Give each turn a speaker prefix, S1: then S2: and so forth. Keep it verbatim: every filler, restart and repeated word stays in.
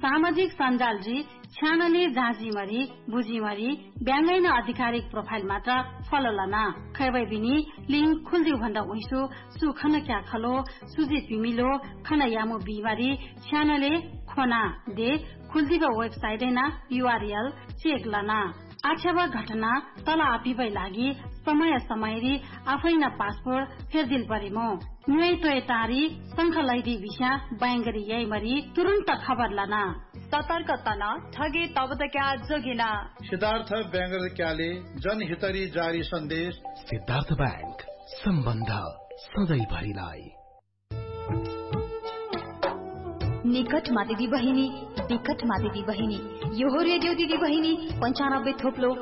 S1: सामाजिक सञ्जाल जी छ्यानले जाँजीमरी बुझीमरी ब्याङ्गैन आधिकारिक प्रोफाइल मात्र फलो लना खैबै बिनी लिंक खुल्दिउ भन्दा उइसु सुखन क्या खलो सुजी पिमिलो खन यामो बिमारी छ्यानले खोना दे खुल्दिब वेबसाइट ना यूआरएल चेक लना आक्षेप घटना तल आपिबै लागि समय समयरी आफैन पासपोर्ट फेरदिल परिमो न्युई तोय तारी संख लैदी विषा बैंगरी यही मरी तुरन्त खबर लना
S2: सतर्क तना ठगे तबद क्या जोगिना
S3: सिद्धार्थ बैंगर क्याले जनहितरी जारी सन्देश
S4: सिद्धार्थ बैंक सम्बन्ध सधैँ भरिलाई
S2: निकटमा दिदी बहिनी विकटमा दिदी बहिनी यो हो रेडियो दिदी बहिनी पञ्चानब्बे थोप्लो